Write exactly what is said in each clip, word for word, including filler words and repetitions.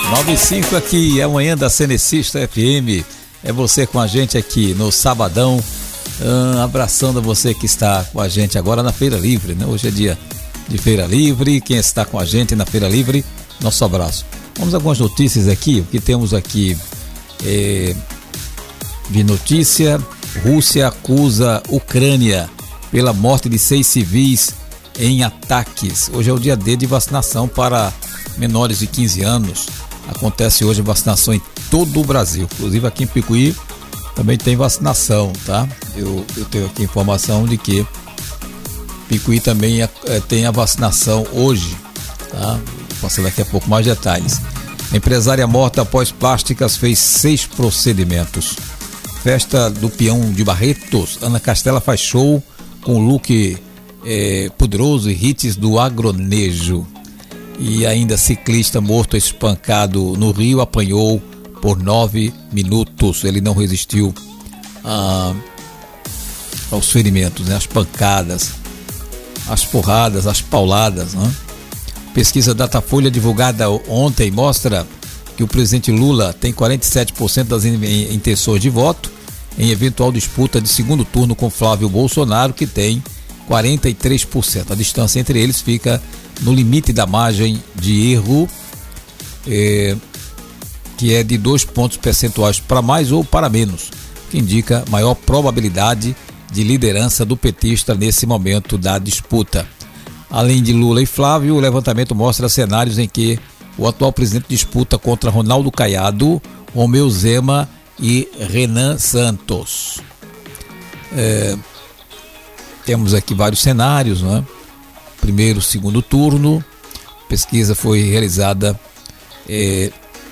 nove e cinco aqui, é manhã da Cenecista F M. É você com a gente aqui no Sabadão. Ah, abraçando a você que está com a gente agora na Feira Livre, né? Hoje é dia de Feira Livre. Quem está com a gente na Feira Livre, nosso abraço. Vamos a algumas notícias aqui. O que temos aqui é, de notícia: Rússia acusa Ucrânia pela morte de seis civis em ataques. Hoje é o dia D de vacinação para menores de quinze anos. Acontece hoje vacinação em todo o Brasil, inclusive aqui em Picuí também tem vacinação, tá? Eu, eu tenho aqui informação de que Picuí também é, é, tem a vacinação hoje, tá? Vou passar daqui a pouco mais detalhes. Empresária morta após plásticas fez seis procedimentos. Festa do Peão de Barretos, Ana Castela faz show com look é, poderoso e hits do agronejo. E ainda ciclista morto espancado no Rio apanhou por nove minutos. Ele não resistiu a, aos ferimentos, né? As pancadas, as porradas, as pauladas, né? Pesquisa Datafolha divulgada ontem mostra que o presidente Lula tem quarenta e sete por cento das intenções de voto em eventual disputa de segundo turno com Flávio Bolsonaro, que tem quarenta e três por cento. A distância entre eles fica no limite da margem de erro, é, que é de dois pontos percentuais para mais ou para menos, que indica maior probabilidade de liderança do petista nesse momento da disputa. Além de Lula e Flávio, o levantamento mostra cenários em que o atual presidente disputa contra Ronaldo Caiado, Romeu Zema e Renan Santos. É, temos aqui vários cenários, né? Primeiro, segundo turno. A pesquisa foi realizada é,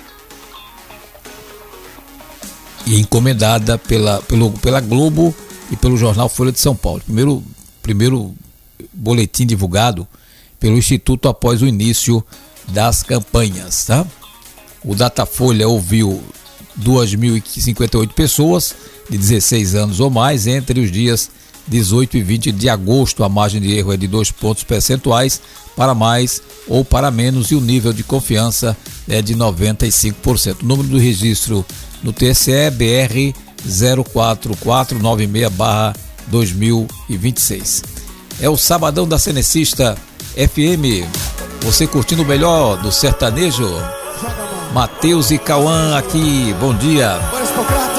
e encomendada pela, pelo, pela Globo e pelo jornal Folha de São Paulo. Primeiro, primeiro boletim divulgado pelo Instituto após o início das campanhas, tá? O Datafolha ouviu duas mil e cinquenta e oito pessoas de dezesseis anos ou mais entre os dias dezoito e vinte de agosto. A margem de erro é de dois pontos percentuais para mais ou para menos e o nível de confiança é de noventa e cinco por cento. O número do registro no T S E B R zero quatro quatro nove seis barra dois mil e vinte e seis. É o Sabadão da Cenecista F M. Você curtindo o melhor do sertanejo? Matheus e Cauã aqui. Bom dia.